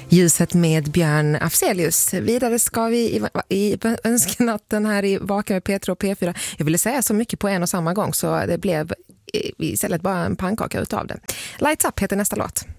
Ljuset med Björn Afzelius. Vidare ska vi i önskenatten här i Vaka med Petra och P4. Jag ville säga så mycket på en och samma gång så det blev istället bara en pannkaka utav det. Lights Up heter nästa låt.